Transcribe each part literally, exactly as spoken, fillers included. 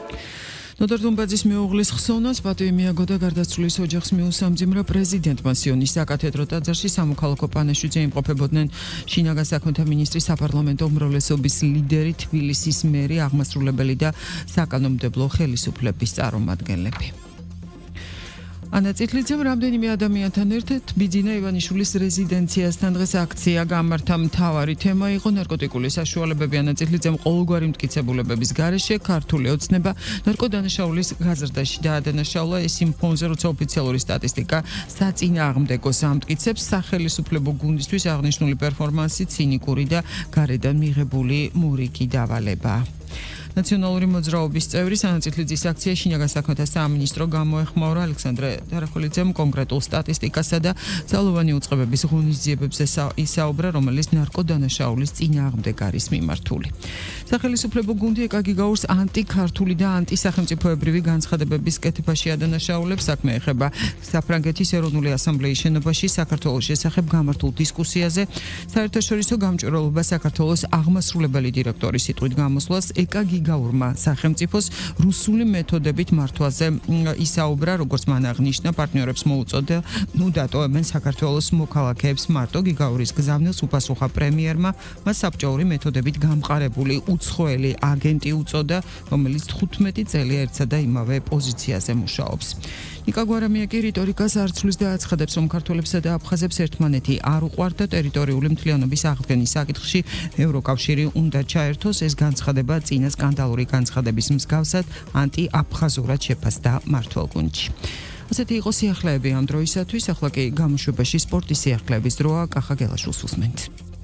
ნოდარ დუმბაძის მეუღლის ხსოვნას პატივი მიაგო და გარდაცვლილის ოჯახს მიუსამძიმრა პრეზიდენტმა სიონის საკათედრო ტაძარში სამოქალაქო პანაშვიდზე იმყოფებოდნენ შინაგან საქმეთა მინისტრი, საპარლამენტო უმრავლესობის ლიდერი, თბილისის მერი, აღმასრულებელი და საკანონმდებლო ხელისუფლების წარმომადგენლები. ანა წითლიძემ რამდენიმე ადამიანთან ერთად ბიძინა ივანიშვილის რეზიდენციასთან დღეს აქცია გამართა. მთავარი თემა იყო ნარკოტიკული საშუალებები. ანა წითლიძემ ყოველგვარი მტკიცებულებების გარეშე ქართული ოცნება ნარკოდანაშაულის გაზრდაში დაადანაშაულა. ეს იმ ფონზე, როცა ოფიციალური სტატისტიკა საწინააღმდეგოს ამტკიცებს, სახელისუფლებო გუნდისთვის აღნიშნული პერფორმანსი ცინიკური და გარედან მიღებული მურიკი დავალებაა. ნაციონალური მოძრაობის წევრი ანა წითლიძის აქცია შინაგან საქმეთა სამინისტრო გამოეხმაურა. ალექსანდრე დარახოლიძემ კონკრეტულ სტატისტიკასა და ძალოვანი უწყებების ღონისძიებებზე ისაუბრა, რომელიც ნარკოდანაშაულის წინააღმდეგ არის მიმართული. სახელისუფლებო გუნდი ეკაგიგაურს ანტიქართული და ანტისახელმწიფოებრივი განცხადებების კეთებაში ადანაშაულებს. საქმე ეხება საფრანგეთის ეროვნული ასამბლეის შენობაში საქართველოს შესახებ გამართულ დისკუსიაზე. საერთაშორისო გამჭვირვალობა საქართველოს აღმასრულებელი დირექტორის სიტყვით გამოსვლას ეკაგიგაურმა სახელმწიფოს რუსული მეთოდებით მართვაზე ისაუბრა, როგორც მან აღნიშნა, პარტნიორებს მოუწოდა ნუ დატოვებენ საქართველოს მოქალაქეებს მარტო. გიგაურის გზავნილს უპასუხა პრემიერმა, მას საბჭოური მეთოდებით გამყარებული უცხოელი აგენტი უწოდა, რომელიც თხუთმეტი წელია ერთსა და იმავე პოზიციაზე მუშაობს. ნიკა გვარამია კი რიტორიკას არ ცვლის და აცხადებს, რომ ქართველებსა და აფხაზებს ერთმანეთი არ უყვართ და ტერიტორიული მთლიანობის აღდგენის საკითხში ევროკავშირი უნდა ჩაერთოს. ეს განცხადება წინა სკანდალური განცხადების მსგავსად ანტიაფხაზურად შეფასდა მმართველ-გუნდში. ასეთი იყო სიახლეები ამ დროისათვის. ახლა კი გამოშვებაში სპორტის სიახლეების დროა. კახა გელაშვილს უსმენთ.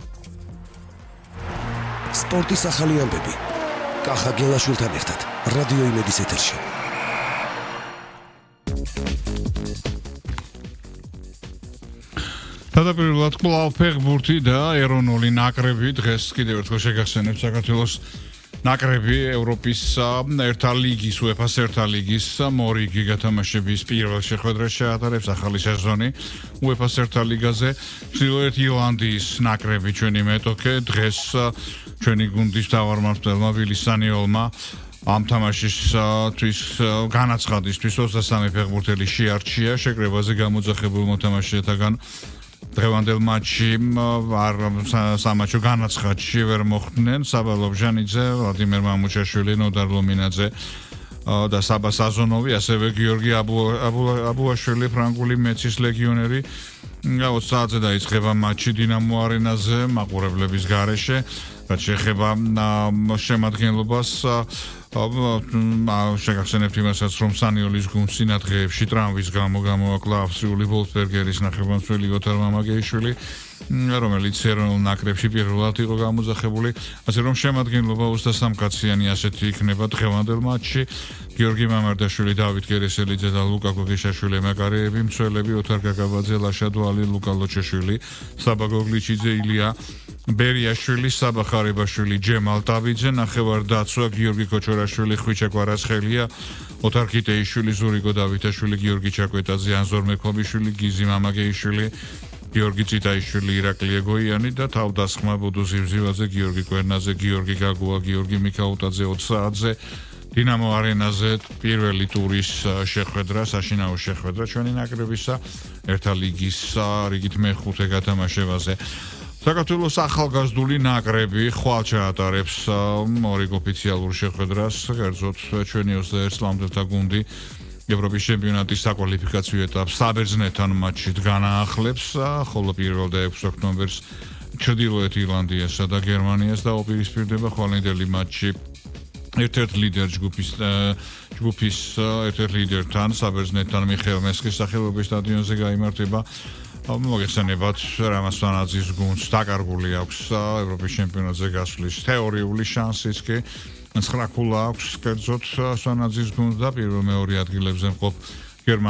სპორტის ახალი ამბები. კახა გელაშვილთან ერთად რადიო იმედის ეთერში. თავდაპირველად კვლავ ფეხბურთი და ეროვნული ნაკრები დღეს კიდევ ერთხელ შეგახსენებთ საქართველოს ნაკრები ევროპის ერთა ლიგის, უეფა-ს ერთა ლიგის მორიგი გათამაშების პირველ შეხვედრას შეატარებს ახალი სეზონი უეფა-ს ერთა ლიგაზე. ჩრდილოეთ ირლანდიის ნაკრები ჩვენი მეტოქე დღეს ჩვენი გუნდის მთავარმმართველმა ვილ სანიოლმა ამ თამაშისთვის განაცხადისთვის ოცდასამი ფეხბურთელი შეარჩია შეკრებაზე გამოძახებულ მოთამაშეებთან. დღევანდელ მატჩში არ სამაჩო განაცხადში ვერ მოხვდნენ საბა ლობჟანიძე, ვლადიმერ მამუჩაშვილი, ნოდარ ლომინაძე და საბა საზონოვი, ასევე გიორგი აბუაშვილი, ფრანგული მეცის ლეგიონერი. ოცი საათზე დაიწყება მატჩი დინამო არენაზე მაყურებლების გარეშე, რაც შეეხება შემადგენლობას. შეგახსენებთ იმასაც, რომ სანიოლის გუნდს წინადღეებში ტრამვის გამო გამოაკლა ავსტრიული ვოლფსბერგერის ნახევარმცველი ოთარ მამაგეიშვილი, რომელიც ეროვნულ ნაკრებში პირველად იყო გამოძახებული. ასე რომ შემადგენლობა ოცდასამ კაციანი ასეთი იქნება დღევანდელ მატჩში. გიორგი მამარდაშვილი, დავით გერესელიძე და ლუკა გოგეშაშვილი მეკარეები, მცველები ოთარ გაგაბაძე, ლაშა დვალი, ლუკა ლოჩეშვილი, საბა გოგლიჩიძე, ილია ბერიაშვილი, საბა ხარიბაშვილი, ჯემალ ტაბიძე, ნახევარ-დაცვა გიორგი კოჩორაშვილი, ხვიჩა კვარაცხელია, ოთარ კიტეიშვილი, ზურიგო დავითაშვილი, გიორგი ჩაკვეტაძე, ანზორ მექობიშვილი, გიზი მამაგეიშვილი, გიორგი წიტაიშვილი, ირაკლი ეგოიანი და თავდასხმა ბუდუ ზივზივაძე, გიორგი კვერნაძე, გიორგი გაგუა, გიორგი მიქაუტაძე ოცი საათზე დინამო არენაზე პირველი ტურის შეხვედრა, საშინაო შეხვედრა ჩვენი ნაკრებისა ერთა ლიგის რიგით მეხუთე გათამაშებაზე. საქართველოს ახალგაზრდული ნაკრები ხვალ ჩაატარებს მორიგ ოფიციალურ შეხვედრას, კერძოდ ჩვენი ოცდაერთი წლამდელთა გუნდი ევროპის ჩემპიონატის საკვალიფიკაციო ეტაპს საბერძნეთთან მატჩით განაახლებს, ხოლო პირველ და ექვსი ოქტომბერს ჩრდილოეთ ირლანდიასა და გერმანიას დაუპირისპირდება ხვალინდელი მატჩი ერთ-ერთ ლიდერ ჯგუფის ჯგუფის ერთ-ერთ ლიდერთან საბერძნეთთან მიხეილ მესხის სახელობის სტადიონზე გაიმართება. მოგეხსენებათ, რამაზ სვანაძის გუნდს დაკარგული აქვს ევროპის ჩემპიონატზე გასვლის თეორიული შანსიც კი ცხრა ქულა აქვს კერძოდ სვანაძის გუნდს და პირველ მეორე ადგილებზე მყოფ